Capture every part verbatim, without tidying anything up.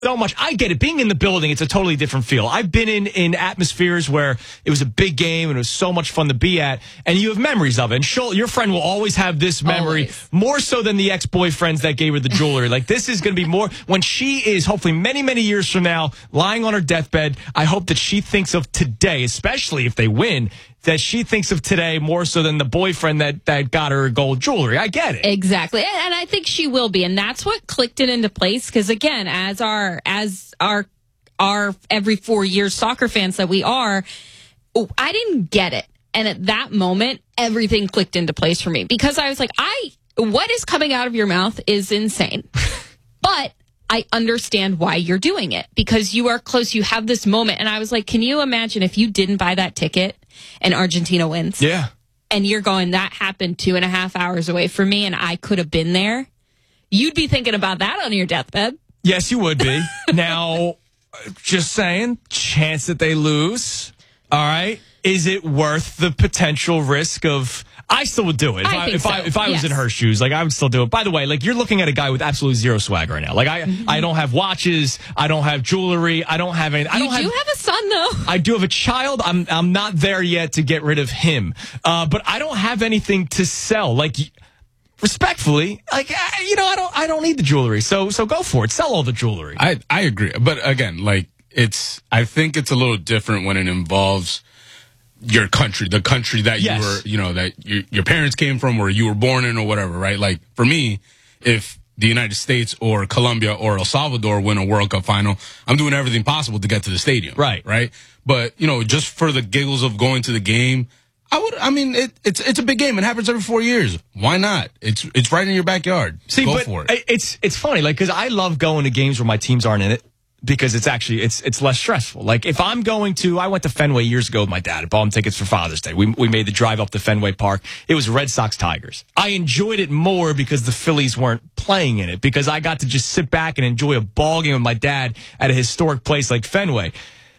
so much. I get it. Being in the building, it's a totally different feel. I've been in, in atmospheres where it was a big game and it was so much fun to be at, and you have memories of it. And she'll, your friend will always have this memory, always. more so than the ex-boyfriends that gave her the jewelry. Like, this is going to be more, when she is, hopefully many, many years from now, lying on her deathbed, I hope that she thinks of today, especially if they win, that she thinks of today more so than the boyfriend that, that got her gold jewelry. I get it. Exactly. And, and I think she will be. And that's what clicked it into place. Because again, as our, as our, our every four years soccer fans that we are, I didn't get it. And at that moment, everything clicked into place for me. Because I was like, I, what is coming out of your mouth is insane. But I understand why you're doing it. Because you are close. You have this moment. And I was like, can you imagine if you didn't buy that ticket and Argentina wins? Yeah. And you're going, that happened two and a half hours away from me and I could have been there. You'd be thinking about that on your deathbed. Yes, you would be. Now, just saying, chance that they lose. All right. Is it worth the potential risk of... I still would do it. If I I, think if so. I, if I Yes. was in her shoes, like, I would still do it. By the way, like, you're looking at a guy with absolutely zero swag right now. Like, I, Mm-hmm. I don't have watches. I don't have jewelry. I don't have any. I You don't do have, have a son, though. I do have a child. I'm I'm not there yet to get rid of him. Uh, but I don't have anything to sell. Like, respectfully, like, I- you know, I don't I don't need the jewelry. So so go for it. Sell all the jewelry. I, I agree. But again, like, it's, I think it's a little different when it involves your country, the country that Yes. you were, you know, that your, your parents came from or you were born in or whatever, right? Like, for me, if the United States or Colombia or El Salvador win a World Cup final, I'm doing everything possible to get to the stadium. Right. Right. But, you know, just for the giggles of going to the game, I would, I mean, it, it's, it's a big game. It happens every four years. Why not? It's, it's right in your backyard. See, Go but for it. it's it's funny, like, because I love going to games where my teams aren't in it because it's actually it's it's less stressful. Like, if I'm going to, I went to Fenway years ago with my dad. I bought him tickets for Father's Day. We we made the drive up to Fenway Park. It was Red Sox Tigers. I enjoyed it more because the Phillies weren't playing in it, because I got to just sit back and enjoy a ball game with my dad at a historic place like Fenway.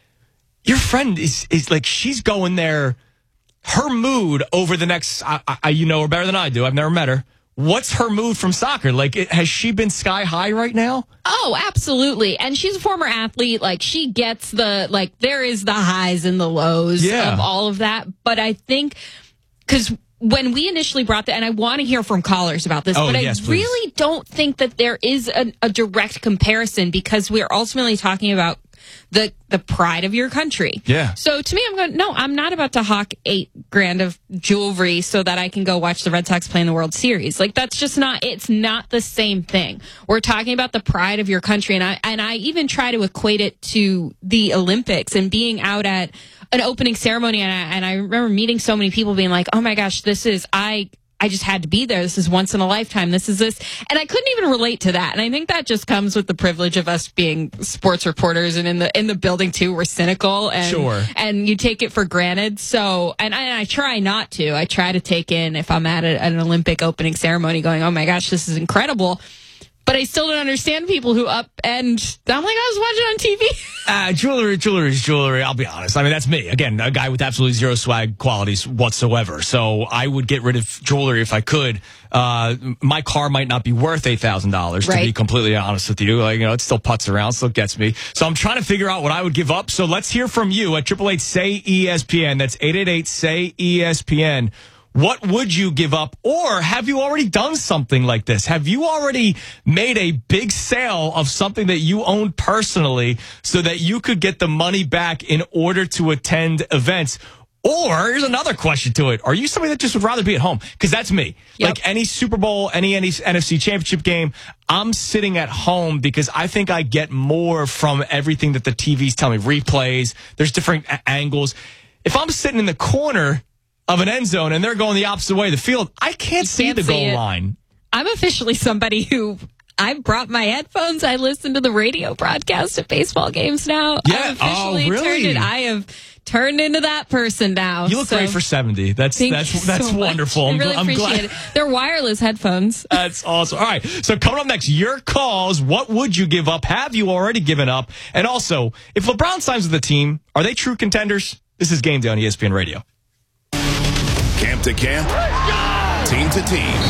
Your friend is is like, she's going there. Her mood over the next, I, I, you know her better than I do. I've never met her. What's her mood from soccer? Like, it, has she been sky high right now? Oh, absolutely. And she's a former athlete. Like, she gets the, like, there is the highs and the lows Yeah. of all of that. But I think, because when we initially brought that, and I want to hear from callers about this, Oh, but yes, I please. really don't think that there is a, a direct comparison, because we're ultimately talking about the the pride of your country. Yeah. So to me, I'm going, no, I'm not about to hawk eight grand of jewelry so that I can go watch the Red Sox play in the World Series. Like, that's just not, it's not the same thing. We're talking about the pride of your country. And I, and I even try to equate it to the Olympics and being out at an opening ceremony. And I, and I remember meeting so many people being like, oh my gosh, this is, I, I just had to be there. This is once in a lifetime. This is this. And I couldn't even relate to that. And I think that just comes with the privilege of us being sports reporters, and in the in the building too, we're cynical and Sure. and you take it for granted. So, and I, and I try not to. I try to take in, if I'm at a, an Olympic opening ceremony going, oh my gosh, this is incredible. But I still don't understand people who up and I'm like, I was watching on T V. Uh, jewelry, jewelry is jewelry. I'll be honest. I mean, that's me. Again, a guy with absolutely zero swag qualities whatsoever. So I would get rid of jewelry if I could. Uh, my car might not be worth eight thousand dollars, to Right. be completely honest with you. Like, you know, it still puts around, still gets me. So I'm trying to figure out what I would give up. So let's hear from you at eight eight eight, S A Y, E S P N. That's eight eight eight, S A Y, E S P N. What would you give up? Or have you already done something like this? Have you already made a big sale of something that you owned personally so that you could get the money back in order to attend events? Or here's another question to it. Are you somebody that just would rather be at home? Because that's me. Yep. Like any Super Bowl, any, any N F C championship game, I'm sitting at home because I think I get more from everything that the T Vs tell me. Replays, there's different a- angles. If I'm sitting in the corner of an end zone and they're going the opposite way of the field, I can't see can't the see goal it. line. I'm officially somebody who, I brought my headphones. I listen to the radio broadcast at baseball games now. Yeah. I've officially Oh, really? turned it. I have turned into that person now. You look So, great for seventy. That's thank that's you that's so much. wonderful. I I'm, really I'm appreciate glad. it. They're wireless headphones. That's awesome. All right. So coming up next, your calls. What would you give up? Have you already given up? And also, if LeBron signs with the team, are they true contenders? This is Game Day on E S P N Radio. Camp to camp, team to team.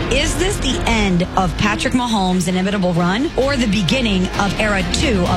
Is this the end of Patrick Mahomes' inimitable run or the beginning of era two of